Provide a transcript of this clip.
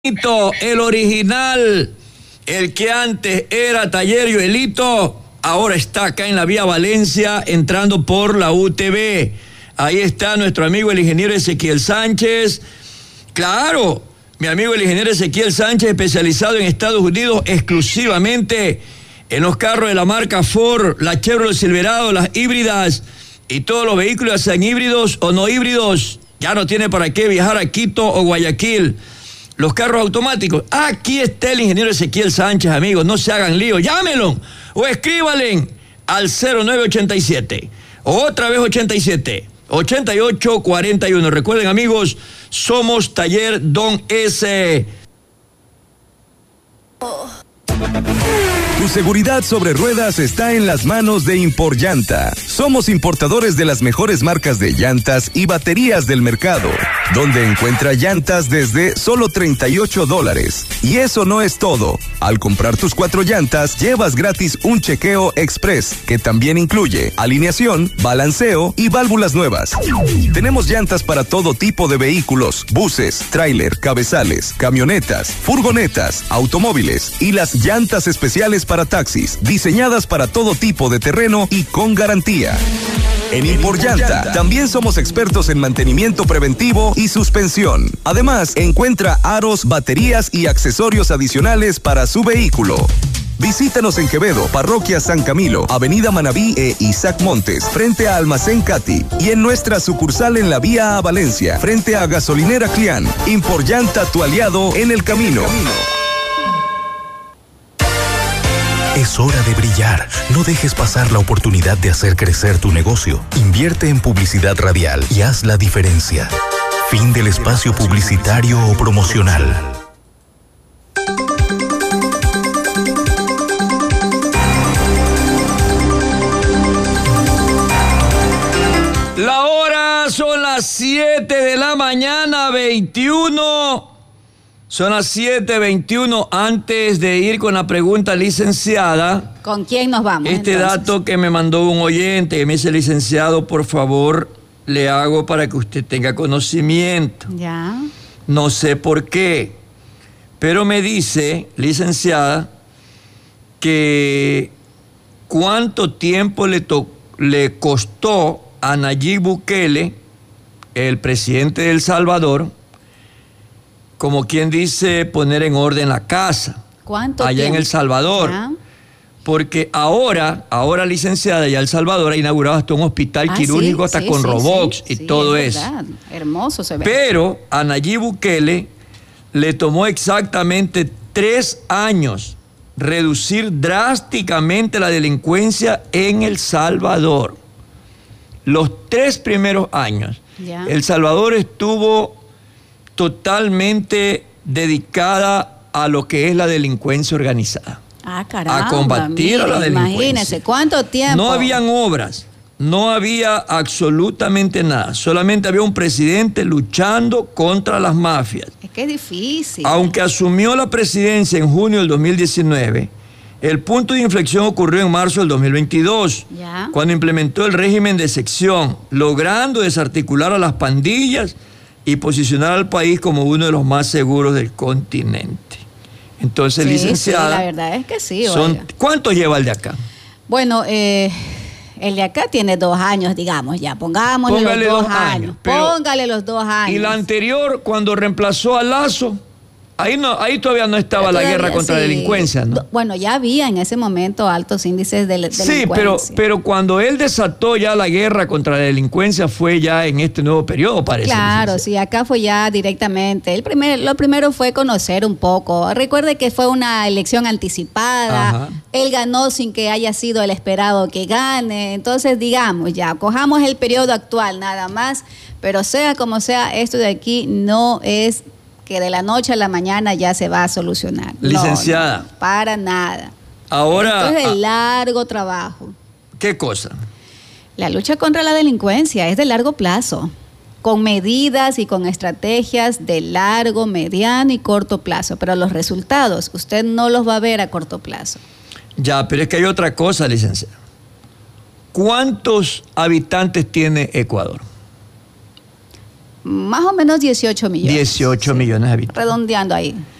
El original, el que antes era Taller Joelito, ahora está acá en la vía Valencia, entrando por la UTV. Ahí está nuestro amigo el ingeniero Ezequiel Sánchez. Claro, mi amigo el ingeniero Ezequiel Sánchez, especializado en Estados Unidos exclusivamente en los carros de la marca Ford, la Chevrolet Silverado, las híbridas y todos los vehículos, sean híbridos o no híbridos. Ya no tiene para qué viajar a Quito o Guayaquil. Los carros automáticos. Aquí está el ingeniero Ezequiel Sánchez, amigos. No se hagan lío. Llámenlo o escríbanle al 0987. Otra vez 87. 8841. Recuerden, amigos, somos Taller Don S. Tu seguridad sobre ruedas está en las manos de Imporllanta. Somos importadores de las mejores marcas de llantas y baterías del mercado, donde encuentra llantas desde solo $38. Y eso no es todo. Al comprar tus 4 llantas, llevas gratis un chequeo express, que también incluye alineación, balanceo y válvulas nuevas. Tenemos llantas para todo tipo de vehículos: buses, tráiler, cabezales, camionetas, furgonetas, automóviles y las llantas especiales para taxis, diseñadas para todo tipo de terreno y con garantía. En Imporllanta también somos expertos en mantenimiento preventivo y suspensión. Además, encuentra aros, baterías y accesorios adicionales para su vehículo. Visítanos en Quevedo, Parroquia San Camilo, Avenida Manabí e Isaac Montes, frente a Almacén Cati, y en nuestra sucursal en la vía a Valencia, frente a Gasolinera Clián. Imporllanta, tu aliado en el camino. Es hora de brillar. No dejes pasar la oportunidad de hacer crecer tu negocio. Invierte en publicidad radial y haz la diferencia. Fin del espacio publicitario o promocional. La hora son las 7 de la mañana, 21. Son las 7:21. Antes de ir con la pregunta, licenciada. ¿Con quién nos vamos? Este entonces, dato que me mandó un oyente, que me dice: licenciado, por favor, le hago para que usted tenga conocimiento. Ya. No sé por qué, pero me dice, licenciada, que cuánto tiempo le costó a Nayib Bukele, el presidente de El Salvador, como quien dice, poner en orden la casa. ¿Cuánto allá tiempo? En El Salvador. ¿Ah? Porque ahora, licenciada, ya El Salvador ha inaugurado hasta un hospital quirúrgico, hasta con robots y todo eso. Verdad. Hermoso se ve. Pero a Nayib Bukele le tomó exactamente 3 años reducir drásticamente la delincuencia en El Salvador. Los 3 primeros años, ya. El Salvador estuvo totalmente dedicada a lo que es la delincuencia organizada. Ah, caramba. A combatir a la delincuencia. Imagínese, ¿cuánto tiempo? No habían obras, no había absolutamente nada. Solamente había un presidente luchando contra las mafias. Es que es difícil. Aunque asumió la presidencia en junio del 2019, el punto de inflexión ocurrió en marzo del 2022, ¿ya? Cuando implementó el régimen de sección, logrando desarticular a las pandillas y posicionar al país como uno de los más seguros del continente. Entonces, sí, licenciada... Sí, la verdad es que sí. ¿Cuánto lleva el de acá? Bueno, el de acá tiene 2 años, digamos, ya. Póngale los 2 años. Póngale los 2 años. ¿Y la anterior, cuando reemplazó a Lazo? Ahí todavía no estaba la guerra contra la delincuencia, ¿no? Bueno, ya había en ese momento altos índices de delincuencia. Sí, pero cuando él desató ya la guerra contra la delincuencia fue ya en este nuevo periodo, parece. Claro, sí, acá fue ya directamente. Lo primero fue conocer un poco. Recuerde que fue una elección anticipada. Ajá. Él ganó sin que haya sido el esperado que gane. Entonces, digamos, ya, cojamos el periodo actual nada más. Pero sea como sea, esto de aquí no es que de la noche a la mañana ya se va a solucionar. Licenciada. No, para nada. Ahora. Esto es de largo trabajo. ¿Qué cosa? La lucha contra la delincuencia es de largo plazo, con medidas y con estrategias de largo, mediano y corto plazo. Pero los resultados usted no los va a ver a corto plazo. Ya, pero es que hay otra cosa, licenciada. ¿Cuántos habitantes tiene Ecuador? Más o menos 18 millones. 18 millones de habitantes. Redondeando ahí.